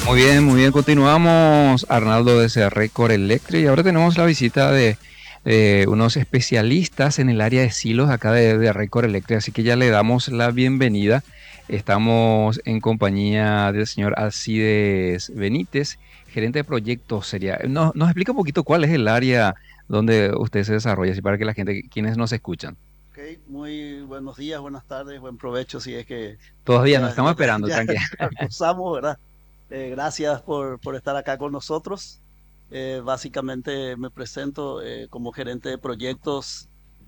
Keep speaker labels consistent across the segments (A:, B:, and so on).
A: Muy bien, continuamos. Arnaldo desde Record Electric y ahora tenemos la visita de unos especialistas en el área de silos acá de Record Electric, así que ya le damos la bienvenida. Estamos en compañía del señor Alcides Benítez, gerente de proyectos. Nos explica un poquito cuál es el área donde usted se desarrolla, así para que la gente, quienes nos escuchan.
B: Ok, muy buenos días, buenas tardes, buen provecho si es que
A: Todavía no
B: ya,
A: estamos
B: ya,
A: esperando,
B: ya,
A: tranquilo.
B: ya almorzamos, ¿verdad? Gracias por estar acá con nosotros. Básicamente me presento como gerente de proyectos.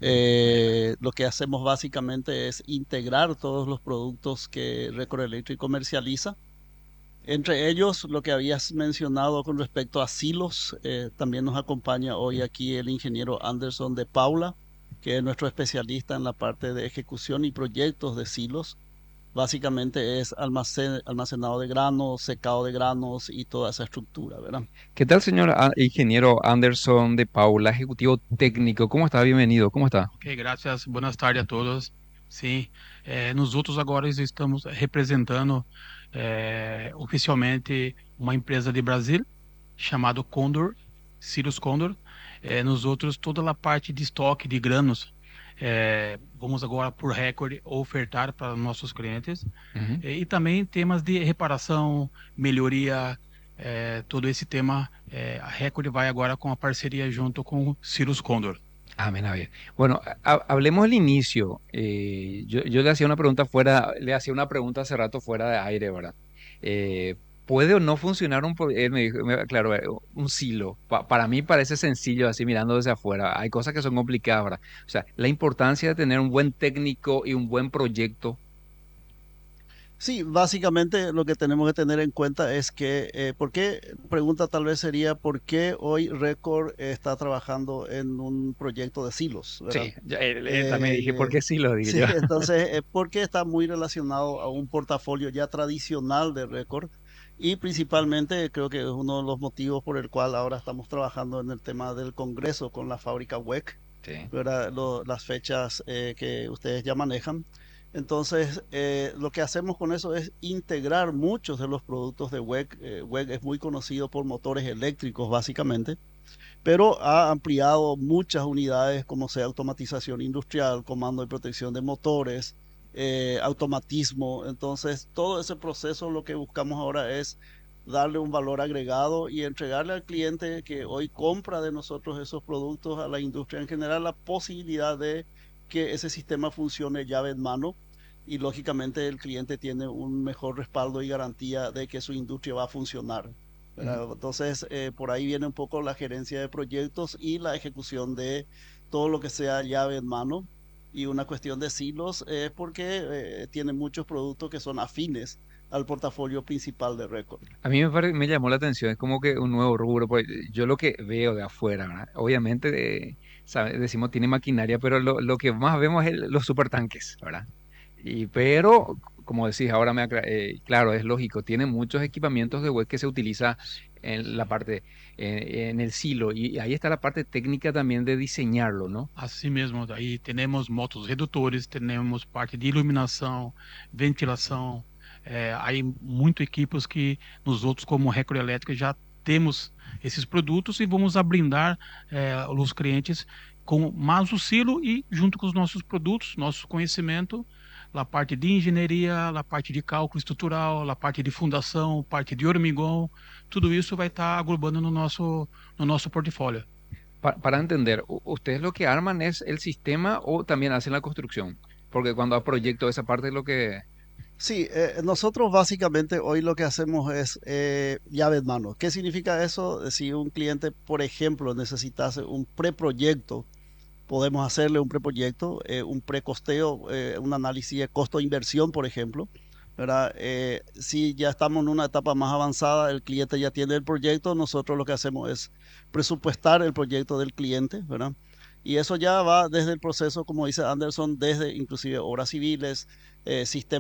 B: Lo que hacemos básicamente es integrar todos los productos que Record Electric comercializa. Entre ellos, lo que habías mencionado con respecto a silos, también nos acompaña hoy aquí el ingeniero Anderson de Paula, que es nuestro especialista en la parte de ejecución y proyectos de silos. Básicamente es almacenado de granos, secado de granos y toda esa estructura, ¿verdad?
A: ¿Qué tal, señor ingeniero Anderson de Paula, ejecutivo técnico? ¿Cómo está? Bienvenido. ¿Cómo está?
C: Ok, graças. Boas tardes a todos. Sim, nós outros agora estamos representando oficialmente uma empresa de Brasil chamada Condor, Sirius Condor. Nós outros toda a parte de estoque de granos. Vamos agora por recorde ofertar para nossos clientes.
A: Ujú.
C: E também temas de reparação, melhoria, todo esse tema. A Record vai agora com a parceria junto com o Sirius Condor.
A: Ah, mira bien. Bueno, hablemos del inicio. Yo le hacía una pregunta le hacía una pregunta hace rato fuera de aire, ¿verdad? Eh, ¿Puede o no funcionar él me dijo, claro, un silo? Para mí parece sencillo así mirando desde afuera. Hay cosas que son complicadas, ¿verdad? O sea, la importancia de tener un buen técnico y un buen proyecto.
B: Sí, básicamente lo que tenemos que tener en cuenta es que, ¿por qué? Pregunta tal vez sería, ¿por qué hoy Record está trabajando en un proyecto de silos, ¿verdad?
A: Sí, ya también dije, ¿por
B: Eh,
A: qué silo? Dije
B: sí,
A: yo.
B: entonces, porque está muy relacionado a un portafolio ya tradicional de Record y principalmente creo que es uno de los motivos por el cual ahora estamos trabajando en el tema del Congreso con la fábrica WEC,
A: Sí.
B: ¿verdad? Las fechas que ustedes ya manejan. Entonces, lo que hacemos con eso es integrar muchos de los productos de WEC. WEC es muy conocido por motores eléctricos, básicamente, pero ha ampliado muchas unidades, como sea automatización industrial, comando y protección de motores, automatismo. Entonces, todo ese proceso lo que buscamos ahora es darle un valor agregado y entregarle al cliente que hoy compra de nosotros esos productos, a la industria en general, la posibilidad de que ese sistema funcione llave en mano y lógicamente el cliente tiene un mejor respaldo y garantía de que su industria va a funcionar.
A: Mm.
B: ¿Verdad? Entonces, por ahí viene un poco la gerencia de proyectos y la ejecución de todo lo que sea llave en mano. Y una cuestión de silos es porque tiene muchos productos que son afines al portafolio principal de Record.
A: A mí me llamó la atención, es como que un nuevo rubro, pues yo lo que veo de afuera, ¿verdad? Obviamente decimos tiene maquinaria, pero lo que más vemos es los supertanques, ¿verdad? Pero, como decís, ahora claro, es lógico, tiene muchos equipamientos de web que se utiliza en la parte, en el silo, y ahí está la parte técnica también de diseñarlo, ¿no?
C: Assim mesmo, aí temos motos redutores, temos parte de iluminação, ventilação, aí muito equipos que nos outros, como Record Elétrica, já temos esses produtos e vamos abrindar os clientes com mais o silo e junto com os nossos produtos, nosso conhecimento, a parte de engenharia, a parte de cálculo estrutural, a parte de fundação, parte de hormigão, tudo isso vai estar agrupando no nosso portfólio.
A: Para entender, ¿ustedes lo que arman es el sistema o también hacen la construcción? Porque cuando hay proyecto, esa parte es lo que...
B: Sí, nosotros básicamente hoy lo que hacemos es llave en mano. ¿Qué significa eso? Si un cliente, por ejemplo, necesitase un preproyecto, podemos hacerle un preproyecto, un precosteo, un análisis de costo-inversión, por ejemplo, ¿verdad? Si ya estamos en una etapa más avanzada, el cliente ya tiene el proyecto, nosotros lo que hacemos es presupuestar el proyecto del cliente, ¿verdad? Y eso ya va desde el proceso, como dice Anderson, desde inclusive obras civiles, sistemas